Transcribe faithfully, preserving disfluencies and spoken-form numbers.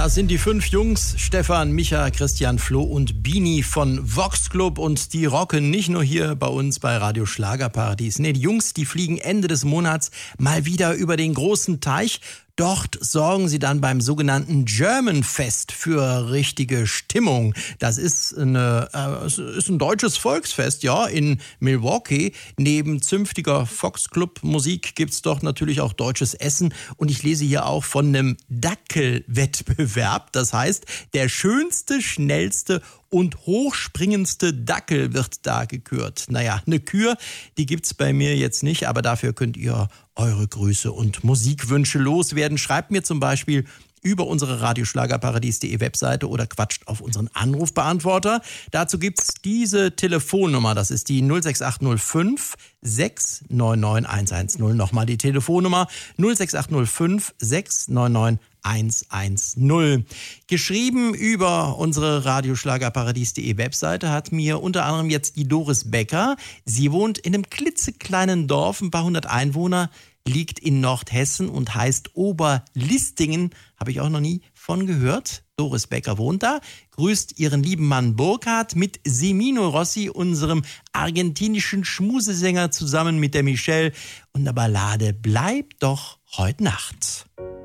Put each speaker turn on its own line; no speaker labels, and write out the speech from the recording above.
Das sind die fünf Jungs, Stefan, Micha, Christian, Flo und Bini von Vox Club, und die rocken nicht nur hier bei uns bei Radio Schlagerparadies. Nee, die Jungs, die fliegen Ende des Monats mal wieder über den großen Teich. Dort sorgen sie dann beim sogenannten German Fest für richtige Stimmung. Das ist, eine, äh, ist ein deutsches Volksfest, ja, in Milwaukee. Neben zünftiger Fox Club Musik gibt's dort natürlich auch deutsches Essen. Und ich lese hier auch von einem Dackelwettbewerb. Das heißt, der schönste, schnellste und hochspringendste Dackel wird da gekürt. Naja, eine Kür, die gibt's bei mir jetzt nicht, aber dafür könnt ihr eure Grüße und Musikwünsche loswerden. Schreibt mir zum Beispiel über unsere radioschlagerparadies punkt de Webseite oder quatscht auf unseren Anrufbeantworter. Dazu gibt's diese Telefonnummer, das ist die null sechs acht null fünf sechs neun neun eins eins null. Nochmal die Telefonnummer null sechs acht null fünf sechs neun neun eins eins null. Geschrieben über unsere radioschlagerparadies punkt de Webseite hat mir unter anderem jetzt die Doris Becker. Sie wohnt in einem klitzekleinen Dorf, ein paar hundert Einwohner, liegt in Nordhessen und heißt Oberlistingen. Habe ich auch noch nie von gehört. Doris Becker wohnt da, grüßt ihren lieben Mann Burkhard mit Semino Rossi, unserem argentinischen Schmusesänger, zusammen mit der Michelle und der Ballade Bleib doch heut Nacht.